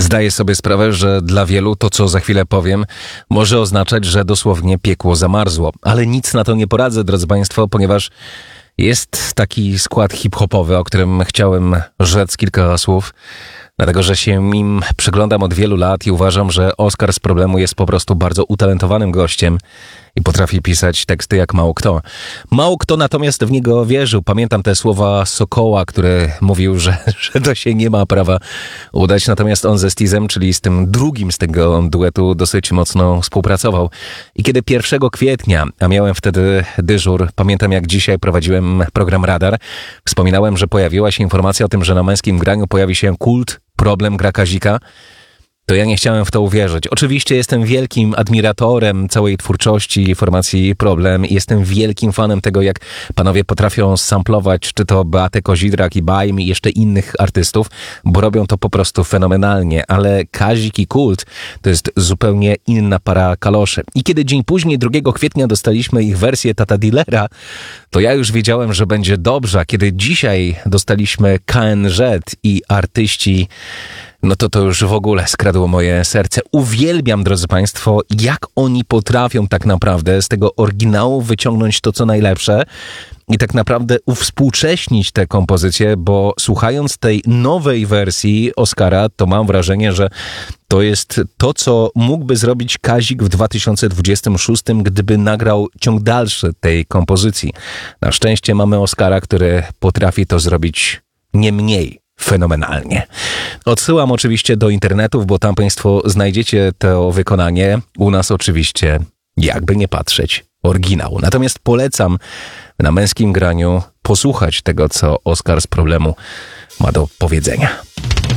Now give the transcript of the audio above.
Zdaję sobie sprawę, że dla wielu to, co za chwilę powiem, może oznaczać, że dosłownie piekło zamarzło. Ale nic na to nie poradzę, drodzy Państwo, ponieważ jest taki skład hip-hopowy, o którym chciałem rzec kilka słów, dlatego że się im przyglądam od wielu lat i uważam, że Oskar z Problemu jest po prostu bardzo utalentowanym gościem i potrafi pisać teksty jak mało kto. Mało kto natomiast w niego wierzył. Pamiętam te słowa Sokoła, który mówił, że to się nie ma prawa udać. Natomiast on ze Stizem, czyli z tym drugim z tego duetu, dosyć mocno współpracował. I kiedy 1 kwietnia, a miałem wtedy dyżur, pamiętam jak dzisiaj prowadziłem program Radar, wspominałem, że pojawiła się informacja o tym, że na Męskim Graniu pojawi się kult Problem gra Kazika, to ja nie chciałem w to uwierzyć. Oczywiście jestem wielkim admiratorem całej twórczości formacji Problem i jestem wielkim fanem tego, jak panowie potrafią samplować, czy to Beatę Kozidrak i Bajm i jeszcze innych artystów, bo robią to po prostu fenomenalnie, ale Kazik i Kult to jest zupełnie inna para kaloszy. I kiedy dzień później, 2 kwietnia dostaliśmy ich wersję Tata Dealera, to ja już wiedziałem, że będzie dobrze, a kiedy dzisiaj dostaliśmy KNZ i artyści, no to już w ogóle skradło moje serce. Uwielbiam, drodzy Państwo, jak oni potrafią tak naprawdę z tego oryginału wyciągnąć to, co najlepsze i tak naprawdę uwspółcześnić te kompozycje, bo słuchając tej nowej wersji Oskara, to mam wrażenie, że to jest to, co mógłby zrobić Kazik w 2026, gdyby nagrał ciąg dalszy tej kompozycji. Na szczęście mamy Oskara, który potrafi to zrobić nie mniej fenomenalnie. Odsyłam oczywiście do internetów, bo tam Państwo znajdziecie to wykonanie. U nas oczywiście, jakby nie patrzeć, oryginał. Natomiast polecam na Męskim Graniu posłuchać tego, co Oskar z Problemu ma do powiedzenia.